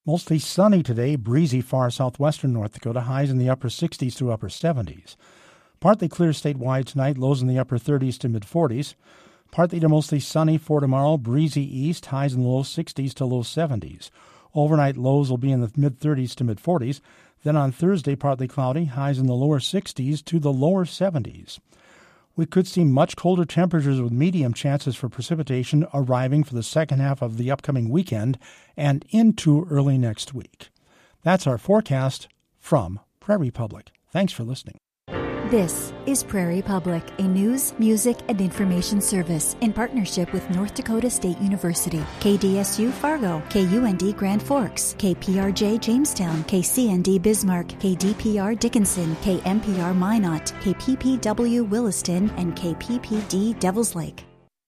Mostly sunny today, breezy far southwestern North Dakota, highs in the upper 60s to upper 70s. Partly clear statewide tonight, lows in the upper 30s to mid-40s. Partly to mostly sunny for tomorrow, breezy east, highs in the low 60s to low 70s. Overnight lows will be in the mid-30s to mid-40s. Then on Thursday, partly cloudy, highs in the lower 60s to the lower 70s. We could see much colder temperatures with medium chances for precipitation arriving for the second half of the upcoming weekend and into early next week. That's our forecast from Prairie Public. Thanks for listening. This is Prairie Public, a news, music, and information service in partnership with North Dakota State University, KDSU Fargo, KUND Grand Forks, KPRJ Jamestown, KCND Bismarck, KDPR Dickinson, KMPR Minot, KPPW Williston, and KPPD Devils Lake.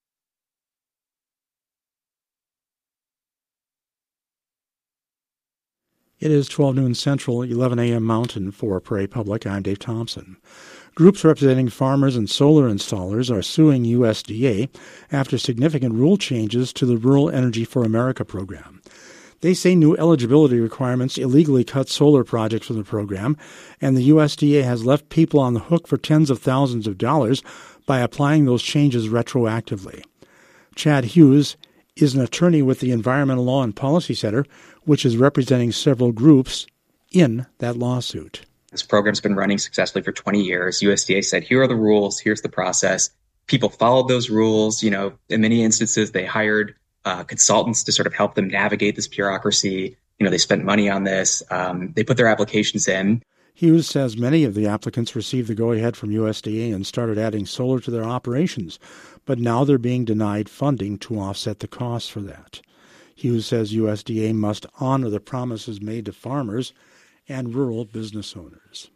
It is 12 noon Central, 11 a.m. Mountain for Prairie Public. I'm Dave Thompson. Groups representing farmers and solar installers are suing USDA after significant rule changes to the Rural Energy for America program. They say new eligibility requirements illegally cut solar projects from the program, and the USDA has left people on the hook for tens of thousands of dollars by applying those changes retroactively. Chad Hughes is an attorney with the Environmental Law and Policy Center, which is representing several groups in that lawsuit. This program's been running successfully for 20 years. USDA said, here are the rules, here's the process. People followed those rules. In many instances, they hired consultants to sort of help them navigate this bureaucracy. They spent money on this. They put their applications in. Hughes says many of the applicants received the go-ahead from USDA and started adding solar to their operations, but now they're being denied funding to offset the costs for that. Hughes says USDA must honor the promises made to farmers and rural business owners.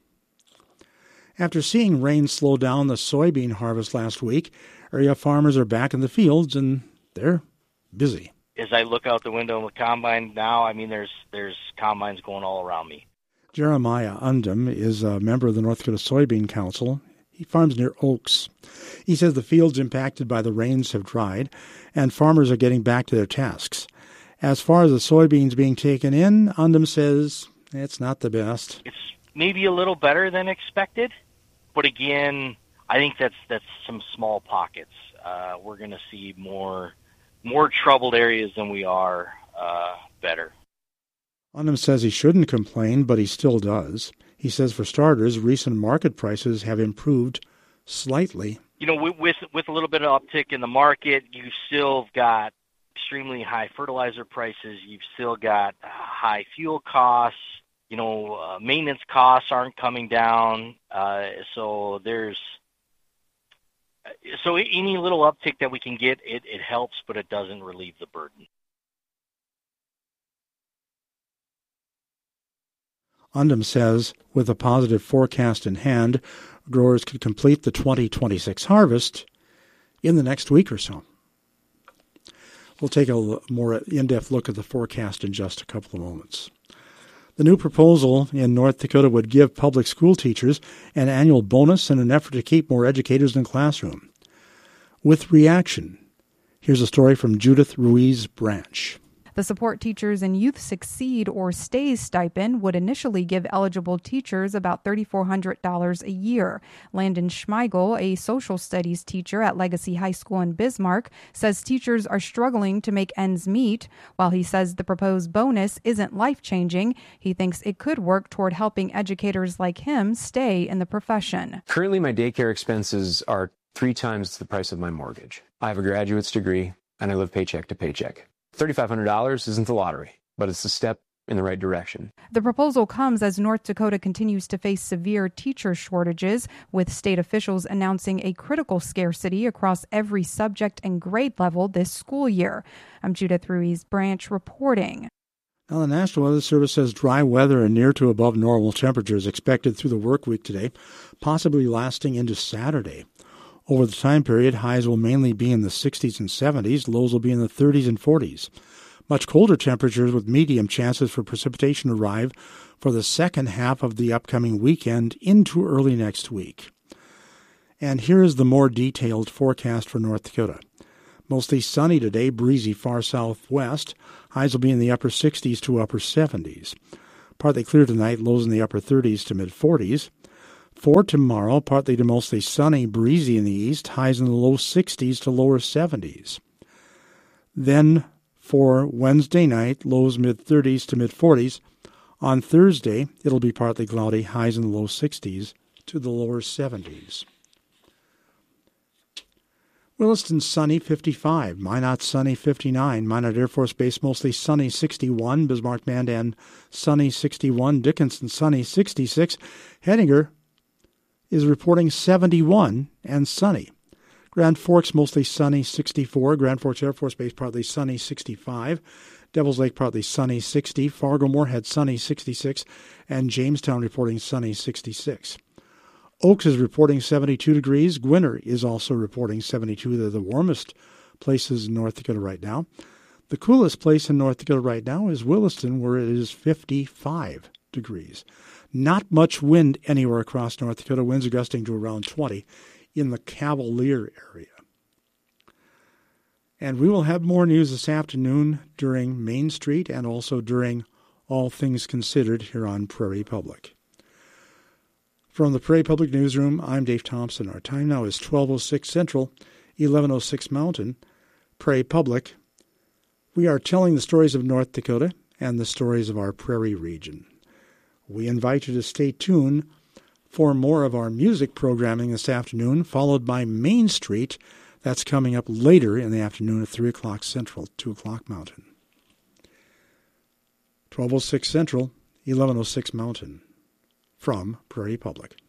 After seeing rain slow down the soybean harvest last week, area farmers are back in the fields and they're busy. As I look out the window of the combine now, there's combines going all around me. Jeremiah Undum is a member of the North Dakota Soybean Council. He farms near Oaks. He says the fields impacted by the rains have dried, and farmers are getting back to their tasks. As far as the soybeans being taken in, Undum says it's not the best. It's maybe a little better than expected, but again, I think that's some small pockets. We're going to see more troubled areas than we are better. Undum says he shouldn't complain, but he still does. He says, for starters, recent market prices have improved slightly. With a little bit of uptick in the market, you've still got extremely high fertilizer prices. You've still got high fuel costs. Maintenance costs aren't coming down. So any little uptick that we can get, it helps, but it doesn't relieve the burden. Undum says, with a positive forecast in hand, growers could complete the 2026 harvest in the next week or so. We'll take a more in-depth look at the forecast in just a couple of moments. The new proposal in North Dakota would give public school teachers an annual bonus in an effort to keep more educators in the classroom. With reaction, here's a story from Judith Ruiz Branch. The Support Teachers and Youth Succeed or STAYS stipend would initially give eligible teachers about $3,400 a year. Landon Schmeigel, a social studies teacher at Legacy High School in Bismarck, says teachers are struggling to make ends meet. While he says the proposed bonus isn't life-changing, he thinks it could work toward helping educators like him stay in the profession. Currently, my daycare expenses are 3 times the price of my mortgage. I have a graduate's degree, and I live paycheck to paycheck. $3,500 isn't the lottery, but it's a step in the right direction. The proposal comes as North Dakota continues to face severe teacher shortages, with state officials announcing a critical scarcity across every subject and grade level this school year. I'm Judith Ruiz Branch reporting. Now, the National Weather Service says dry weather and near to above normal temperatures expected through the work week today, possibly lasting into Saturday. Over the time period, highs will mainly be in the 60s and 70s, lows will be in the 30s and 40s. Much colder temperatures with medium chances for precipitation arrive for the second half of the upcoming weekend into early next week. And here is the more detailed forecast for North Dakota. Mostly sunny today, breezy far southwest. Highs will be in the upper 60s to upper 70s. Partly clear tonight, lows in the upper 30s to mid-40s. For tomorrow, partly to mostly sunny, breezy in the east. Highs in the low 60s to lower 70s. Then for Wednesday night, lows mid-30s to mid-40s. On Thursday, it'll be partly cloudy, highs in the low 60s to the lower 70s. Williston, sunny, 55. Minot, sunny, 59. Minot Air Force Base, mostly sunny, 61. Bismarck, Mandan, sunny, 61. Dickinson, sunny, 66. Hettinger is reporting 71 and sunny. Grand Forks, mostly sunny, 64. Grand Forks Air Force Base, partly sunny, 65. Devil's Lake, partly sunny, 60. Fargo-Moorhead, sunny, 66. And Jamestown reporting sunny, 66. Oaks is reporting 72 degrees. Gwinner is also reporting 72. They're the warmest places in North Dakota right now. The coolest place in North Dakota right now is Williston, where it is 55 degrees. Not much wind anywhere across North Dakota. Winds are gusting to around 20 in the Cavalier area. And we will have more news this afternoon during Main Street and also during All Things Considered here on Prairie Public. From the Prairie Public Newsroom, I'm Dave Thompson. Our time now is 12:06 Central, 11:06 Mountain. Prairie Public. We are telling the stories of North Dakota and the stories of our prairie region. We invite you to stay tuned for more of our music programming this afternoon, followed by Main Street. That's coming up later in the afternoon at 3 o'clock Central, 2 o'clock Mountain. 12:06 Central, 11:06 Mountain. From Prairie Public.